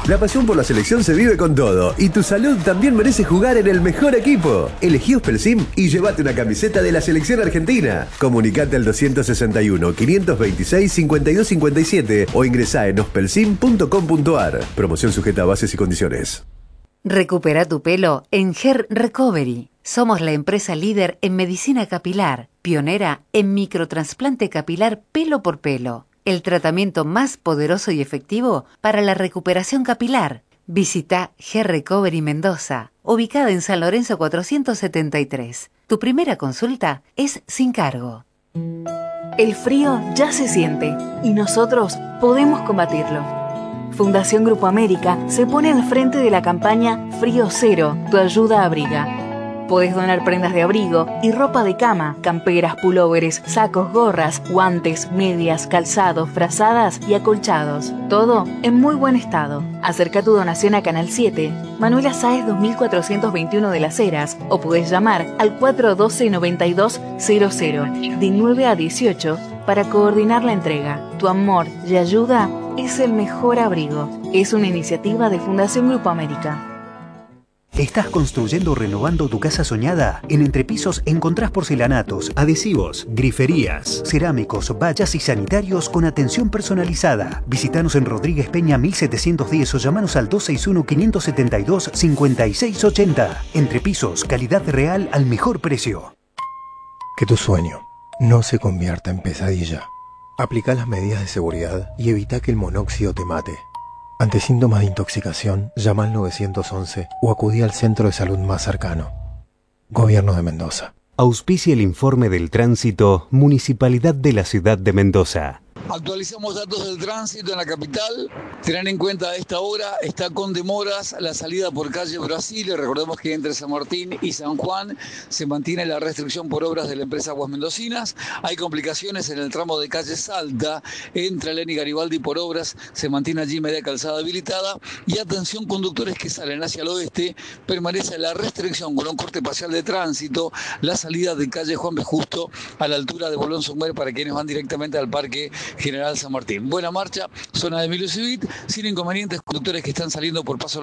La pasión por la selección se vive con todo y tu salud también merece jugar en el mejor equipo. Elegí Ospelsim y llévate una camiseta de la selección argentina. Comunicate al 261-526-5257 o ingresá en ospelsim.com.ar. Promoción sujeta a bases y condiciones. Recupera tu pelo en Hair Recovery. Somos la empresa líder en medicina capilar, pionera en microtrasplante capilar pelo por pelo. El tratamiento más poderoso y efectivo para la recuperación capilar. Visita Hair Recovery Mendoza, ubicada en San Lorenzo 473. Tu primera consulta es sin cargo. El frío ya se siente y nosotros podemos combatirlo. Fundación Grupo América se pone al frente de la campaña Frío Cero, tu ayuda abriga. Podés donar prendas de abrigo y ropa de cama, camperas, pulóveres, sacos, gorras, guantes, medias, calzados, frazadas y acolchados. Todo en muy buen estado. Acerca tu donación a Canal 7, Manuela Sáez 2421 de Las Heras, o podés llamar al 412-9200 de 9 a 18 para coordinar la entrega. Tu amor y ayuda es el mejor abrigo. Es una iniciativa de Fundación Grupo América. ¿Estás construyendo o renovando tu casa soñada? En Entrepisos encontrás porcelanatos, adhesivos, griferías, cerámicos, vallas y sanitarios con atención personalizada. Visítanos en Rodríguez Peña 1710 o llamanos al 261-572-5680. Entrepisos, calidad real al mejor precio. Que tu sueño no se convierta en pesadilla. Aplica las medidas de seguridad y evita que el monóxido te mate. Ante síntomas de intoxicación, llama al 911 o acudí al centro de salud más cercano. Gobierno de Mendoza. Auspicia el informe del tránsito, Municipalidad de la Ciudad de Mendoza. Actualizamos datos del tránsito en la capital. Tengan en cuenta a esta hora, está con demoras la salida por calle Brasil. Recordemos que entre San Martín y San Juan se mantiene la restricción por obras de la empresa Aguas Mendocinas. Hay complicaciones en el tramo de calle Salta. Entre Alén y Garibaldi por obras se mantiene allí media calzada habilitada. Y atención, conductores que salen hacia el oeste, permanece la restricción con un corte parcial de tránsito. La salida de calle Juan B. Justo a la altura de Bolón Sumer para quienes van directamente al Parque General San Martín. Buena marcha, zona de Emilio Civit, sin inconvenientes, conductores que están saliendo por paso